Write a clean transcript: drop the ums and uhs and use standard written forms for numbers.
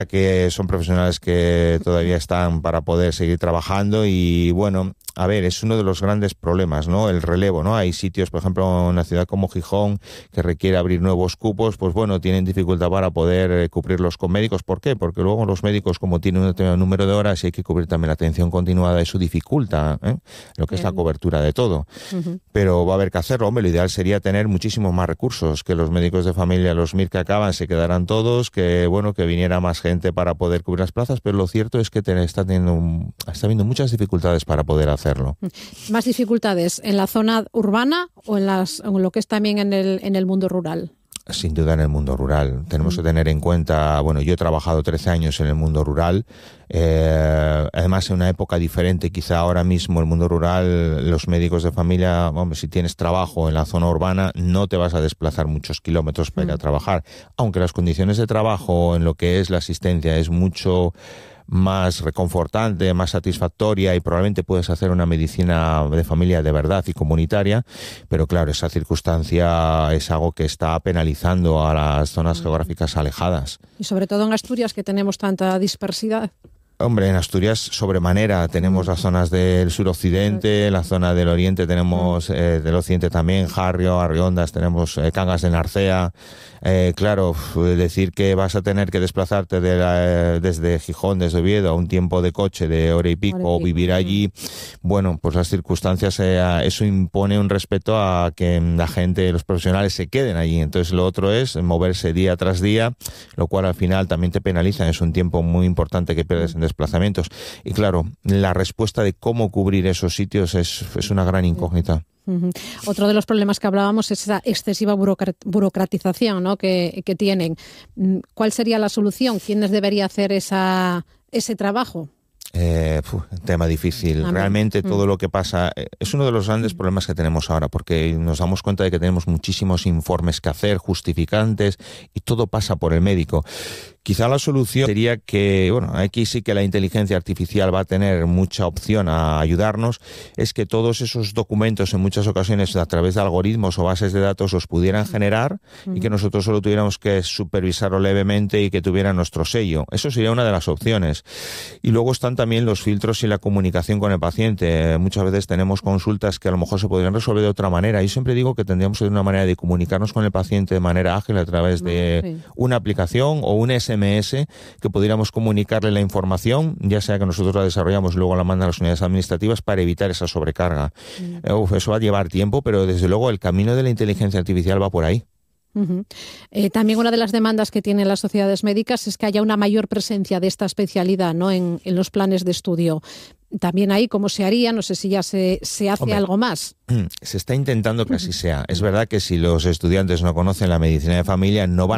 que son profesionales que todavía están para poder seguir trabajando y bueno, a ver, es uno de los grandes problemas, ¿no? El relevo, ¿no? Hay sitios, por ejemplo, en una ciudad como Gijón, que requiere abrir nuevos cupos, pues bueno, tienen dificultad para poder cubrirlos con médicos. ¿Por qué? Porque luego los médicos, como tienen un determinado número de horas y hay que cubrir también la atención continuada, eso dificulta lo que es la cobertura de todo. Pero va a haber que hacerlo. Hombre, lo ideal sería tener muchísimos más recursos, que los médicos de familia, los MIR que acaban, se quedaran todos, que bueno, que viniera más gente para poder cubrir las plazas, pero lo cierto es que está habiendo muchas dificultades para poder hacerlo. ¿Más dificultades en la zona urbana o en lo que es también en el mundo rural? Sin duda en el mundo rural. Tenemos que tener en cuenta, bueno, yo he trabajado 13 años en el mundo rural, además en una época diferente, quizá ahora mismo el mundo rural, los médicos de familia, hombre, si tienes trabajo en la zona urbana, no te vas a desplazar muchos kilómetros para ir a trabajar, aunque las condiciones de trabajo en lo que es la asistencia es mucho más reconfortante, más satisfactoria y probablemente puedes hacer una medicina de familia de verdad y comunitaria, pero claro, esa circunstancia es algo que está penalizando a las zonas geográficas alejadas. Y sobre todo en Asturias, que tenemos tanta dispersidad. Hombre, en Asturias sobremanera tenemos las zonas del suroccidente, la zona del oriente tenemos, del occidente también, Jarrio, Arriondas, tenemos Cangas de Narcea. Claro, decir que vas a tener que desplazarte desde Gijón, desde Oviedo, a un tiempo de coche de hora y pico, o vivir allí, bueno, pues las circunstancias, eso impone un respeto a que la gente, los profesionales se queden allí. Entonces lo otro es moverse día tras día, lo cual al final también te penaliza, es un tiempo muy importante que pierdes en desplazamientos. Y claro, la respuesta de cómo cubrir esos sitios es una gran incógnita. Otro de los problemas que hablábamos es esa excesiva burocratización, ¿no? que tienen. ¿Cuál sería la solución? ¿Quiénes debería hacer ese trabajo? Tema difícil. Realmente todo lo que pasa es uno de los grandes problemas que tenemos ahora, porque nos damos cuenta de que tenemos muchísimos informes que hacer, justificantes, y todo pasa por el médico. Quizá la solución sería que, bueno, aquí sí que la inteligencia artificial va a tener mucha opción a ayudarnos, es que todos esos documentos en muchas ocasiones a través de algoritmos o bases de datos los pudieran generar y que nosotros solo tuviéramos que supervisarlo levemente y que tuviera nuestro sello. Eso sería una de las opciones. Y luego están también los filtros y la comunicación con el paciente. Muchas veces tenemos consultas que a lo mejor se podrían resolver de otra manera. Yo siempre digo que tendríamos que tener una manera de comunicarnos con el paciente de manera ágil a través de una aplicación o un SMS que pudiéramos comunicarle la información, ya sea que nosotros la desarrollamos y luego la mandan a las unidades administrativas para evitar esa sobrecarga. Eso va a llevar tiempo, pero desde luego el camino de la inteligencia artificial va por ahí. También una de las demandas que tienen las sociedades médicas es que haya una mayor presencia de esta especialidad, ¿no? en los planes de estudio. También ahí, ¿cómo se haría? No sé si ya se hace algo más. Se está intentando que así sea. Es verdad que si los estudiantes no conocen la medicina de familia, no van